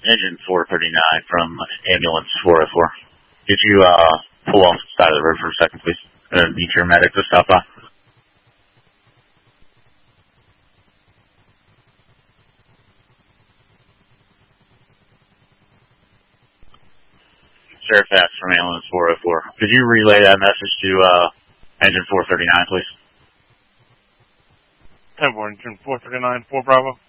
engine 439 from ambulance 404. Could you pull off the side of the road for a second, please? Need your medic to stop by. Sheriff Fast from ambulance 404. Could you relay that message to engine 439, please? 10-4, engine 439, 4 Bravo.